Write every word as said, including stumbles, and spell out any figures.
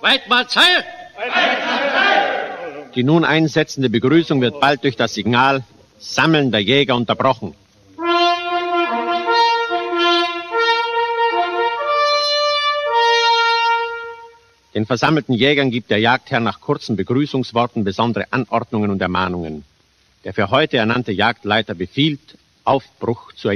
Weit mal Zeit! Die nun einsetzende Begrüßung wird bald durch das Signal Sammeln der Jäger unterbrochen. Den versammelten Jägern gibt der Jagdherr nach kurzen Begrüßungsworten besondere Anordnungen und Ermahnungen. Der für heute ernannte Jagdleiter befiehlt Aufbruch zur